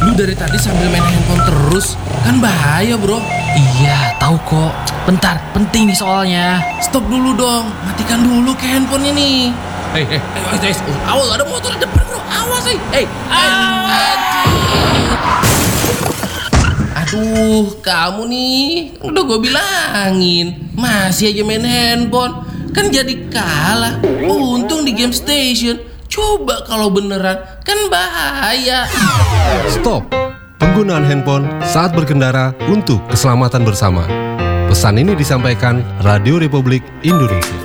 Lu dari tadi sambil main handphone terus, kan bahaya bro. Iya, tahu kok. Bentar, penting nih soalnya. Stop dulu dong, matikan dulu ke handphonenya nih. Awas ada motor di depan bro, awas Aduh, kamu nih, udah gue bilangin, masih aja main handphone, kan jadi kalah. Untung di game station, coba kalau beneran, kan bahaya. Stop penggunaan handphone saat berkendara untuk keselamatan bersama. Pesan ini disampaikan Radio Republik Indonesia.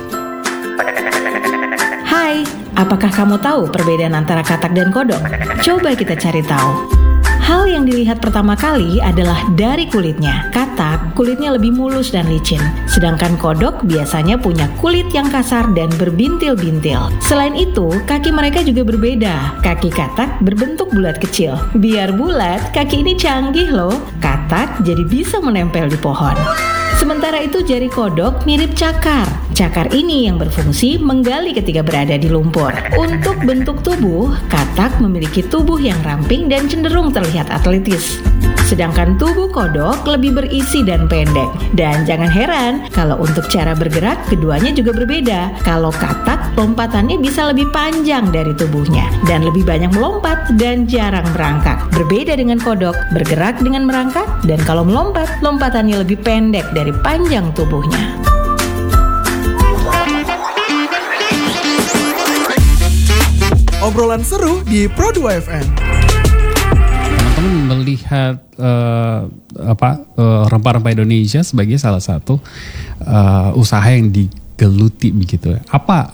Hai, apakah kamu tahu perbedaan antara katak dan kodok? Coba kita cari tahu. Hal yang dilihat pertama kali adalah dari kulitnya. Katak, kulitnya lebih mulus dan licin. Sedangkan kodok biasanya punya kulit yang kasar dan berbintil-bintil. Selain itu, kaki mereka juga berbeda. Kaki katak berbentuk bulat kecil. Biar bulat, kaki ini canggih loh. Katak jadi bisa menempel di pohon. Sementara itu jari kodok mirip cakar. Cakar ini yang berfungsi menggali ketika berada di lumpur. Untuk bentuk tubuh, katak memiliki tubuh yang ramping dan cenderung terlihat atletis. Sedangkan tubuh kodok lebih berisi dan pendek. Dan jangan heran, kalau untuk cara bergerak, keduanya juga berbeda. Kalau katak, lompatannya bisa lebih panjang dari tubuhnya. Dan lebih banyak melompat dan jarang merangkak. Berbeda dengan kodok, bergerak dengan merangkak. Dan kalau melompat, lompatannya lebih pendek dari panjang tubuhnya. Obrolan seru di Pro2 FM. Teman-teman melihat rempah-rempah Indonesia sebagai salah satu usaha yang digeluti begitu. Apa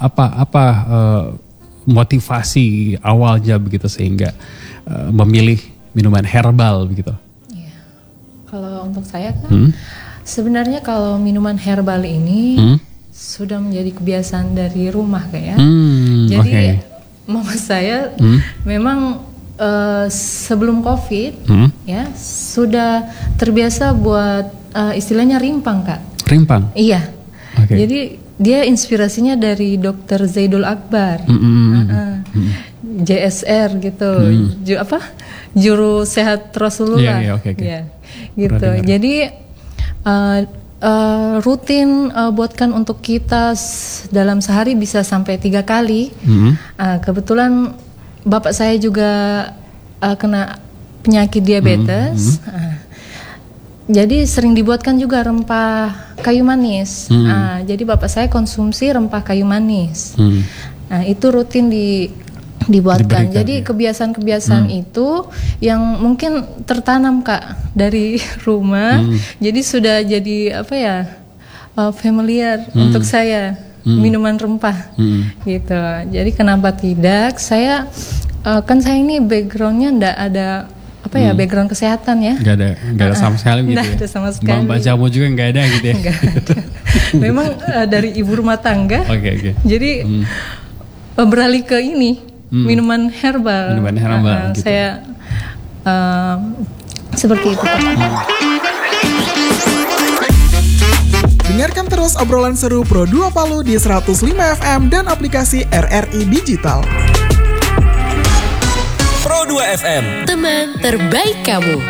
motivasi awalnya begitu sehingga memilih minuman herbal begitu? Iya. Kalau untuk saya kan sebenarnya kalau minuman herbal ini sudah menjadi kebiasaan dari rumah kayak. Jadi mama saya memang sebelum COVID ya sudah terbiasa buat istilahnya rimpang Kak. Rimpang? Iya. Jadi dia inspirasinya dari Dr. Zaidul Akbar, JSR gitu, Juru Sehat Rasulullah. Yeah, gitu. Jadi rutin buatkan untuk kita dalam sehari bisa sampai 3 kali. Kebetulan bapak saya juga kena penyakit diabetes. Jadi sering dibuatkan juga rempah kayu manis. Jadi bapak saya konsumsi rempah kayu manis. Nah itu rutin dibuatkan. Jadi kebiasaan-kebiasaan itu yang mungkin tertanam Kak dari rumah. Jadi sudah jadi familiar untuk saya minuman rempah gitu. Jadi kenapa tidak? Saya kan saya ini backgroundnya ndak ada background kesehatan ya. Nggak ada sama sekali gitu. Nggak ada sama sekali. Bang jamu juga nggak ada gitu ya. Nggak ada. Memang dari ibu rumah tangga. Jadi beralih ke ini. Minuman herbal. Gitu. Saya seperti itu. Dengarkan terus obrolan seru Pro2 Palu di 105 FM dan aplikasi RRI Digital. Pro2 FM, teman terbaik kamu.